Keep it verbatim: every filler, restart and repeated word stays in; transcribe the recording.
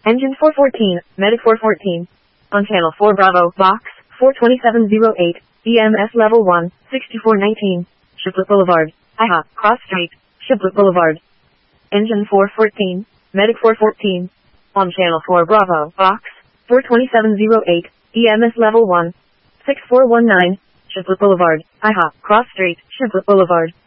Engine four fourteen, Medic four fourteen. On channel four Bravo, box, four twenty-seven oh eight, E M S level one, sixty-four nineteen, Shiplet Boulevard, I H O P, Cross Street, Shiplet Boulevard. Engine four fourteen, Medic four fourteen. On channel four Bravo, box, four twenty-seven oh eight, E M S level one, six four one nine, Shiplet Boulevard, I H O P, Cross Street, Shiplet Boulevard.